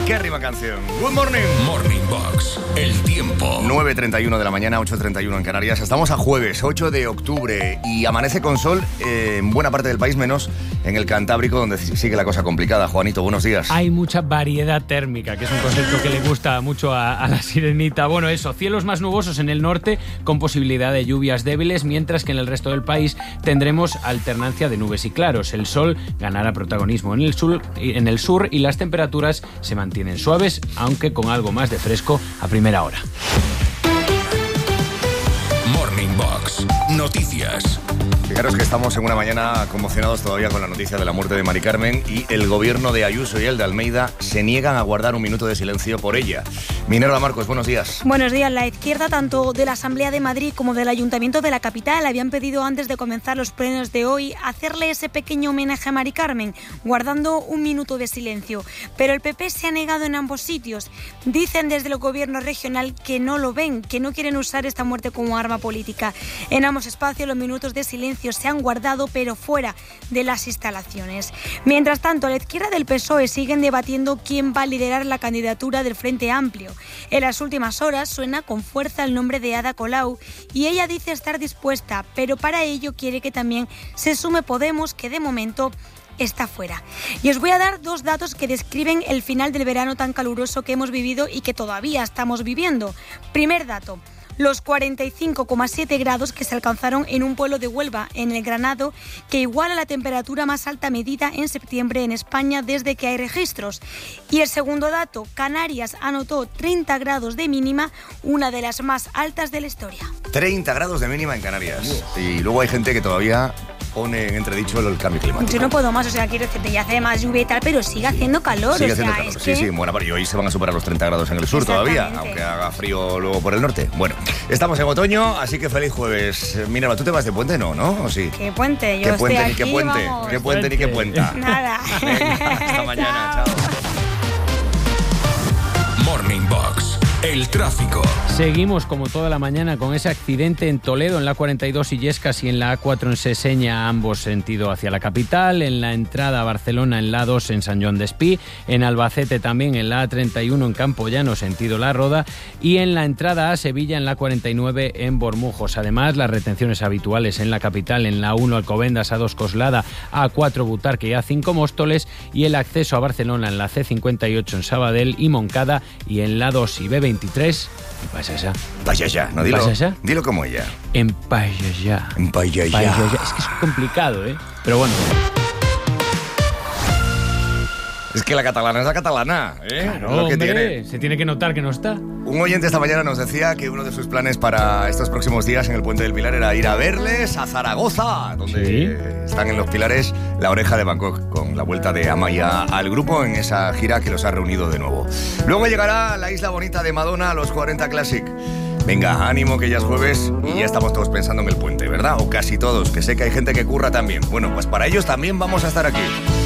Mitiquérrima canción. Good morning. Morning Box, el tiempo. 9:31 de la mañana, 8:31 en Canarias. Estamos a jueves, 8 de octubre y amanece con sol en buena parte del país, menos en el Cantábrico, donde sigue la cosa complicada. Juanito, buenos días. Hay mucha variedad térmica, que es un concepto que le gusta mucho a la sirenita. Bueno, eso, cielos más nubosos en el norte con posibilidad de lluvias débiles, mientras que en el resto del país tendremos alternancia de nubes y claros. El sol ganará protagonismo en el sur y las temperaturas se mantienen suaves, aunque con algo más de fresco a primera hora. Morning Box, noticias. Fijaros que estamos en una mañana conmocionados todavía con la noticia de la muerte de Mari Carmen y el gobierno de Ayuso y el de Almeida se niegan a guardar un minuto de silencio por ella. Minerva Marcos, buenos días. Buenos días. La izquierda, tanto de la Asamblea de Madrid como del Ayuntamiento de la capital, habían pedido antes de comenzar los plenos de hoy hacerle ese pequeño homenaje a Mari Carmen, guardando un minuto de silencio. Pero el PP se ha negado en ambos sitios. Dicen desde el gobierno regional que no lo ven, que no quieren usar esta muerte como arma política. En ambos espacios los minutos de silencio se han guardado, pero fuera de las instalaciones. Mientras tanto, a la izquierda del PSOE siguen debatiendo quién va a liderar la candidatura del Frente Amplio. En las últimas horas suena con fuerza el nombre de Ada Colau y ella dice estar dispuesta, pero para ello quiere que también se sume Podemos, que de momento está fuera. Y os voy a dar dos datos que describen el final del verano tan caluroso que hemos vivido y que todavía estamos viviendo. Primer dato: los 45,7 grados que se alcanzaron en un pueblo de Huelva, en el Granado, que iguala la temperatura más alta medida en septiembre en España desde que hay registros. Y el segundo dato: Canarias anotó 30 grados de mínima, una de las más altas de la historia. 30 grados de mínima en Canarias. Y luego hay gente que todavía pone en entredicho el cambio climático. Yo no puedo más, quiero decirte, ya hace más lluvia y tal, pero sigue haciendo calor. Sigue haciendo calor, sí, bueno, pero hoy se van a superar los 30 grados en el sur todavía, aunque haga frío luego por el norte. Bueno, estamos en otoño, así que feliz jueves. Minerva, ¿tú te vas de puente, no? ¿O sí? ¿Qué puente? Yo ¿Qué puente estoy ni qué aquí, puente? vamos. ¿Qué puente ni qué puenta? Nada. Venga, hasta mañana, chao. Morning Box, el tráfico. Seguimos como toda la mañana con ese accidente en Toledo, en la A42 Illescas y en la A4 en Seseña, ambos sentido hacia la capital, en la entrada a Barcelona en la A2 en San Joan d'Espí, en Albacete también en la A31 en Campollano, sentido La Roda, y en la entrada a Sevilla en la A49 en Bormujos. Además, las retenciones habituales en la capital, en la A1 Alcobendas, A2 Coslada, A4 Butarque y A5 Móstoles, y el acceso a Barcelona en la C58 en Sabadell y Moncada, y en la A2 y B23 en Payaya. Payaya, no dilo. ¿Payaya? Dilo como ella. En Payaya. En Payaya. Payaya. Es que es complicado, pero bueno. Es que la catalana es la catalana, Claro, es lo que hombre, tiene. se tiene que notar que no está. Un oyente esta mañana nos decía que uno de sus planes para estos próximos días en el Puente del Pilar era ir a verles a Zaragoza, donde están en los Pilares La Oreja de Bangkok, con la vuelta de Amaya al grupo en esa gira que los ha reunido de nuevo. Luego llegará la isla bonita de Madonna a los 40 Classic. Venga, ánimo que ya es jueves y ya estamos todos pensando en el puente, ¿verdad? O casi todos, que sé que hay gente que curra también. Bueno, pues para ellos también vamos a estar aquí.